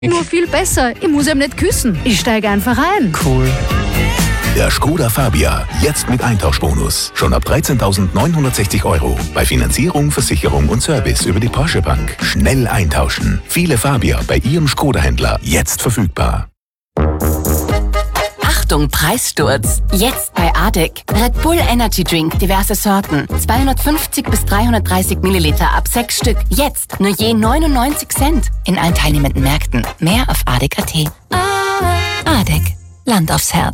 Nur viel besser. Ich muss ihm nicht küssen. Ich steige einfach ein. Cool. Der Skoda Fabia, jetzt mit Eintauschbonus. Schon ab 13.960 €. Bei Finanzierung, Versicherung und Service über die Porsche Bank. Schnell eintauschen. Viele Fabia bei Ihrem Skoda-Händler. Jetzt verfügbar. Achtung, Preissturz. Jetzt bei ADEC. Red Bull Energy Drink, diverse Sorten. 250 bis 330 Milliliter ab 6 Stück. Jetzt nur je 99 Cent. In allen teilnehmenden Märkten. Mehr auf ADEC.at. ADEC. Land aufs Herz.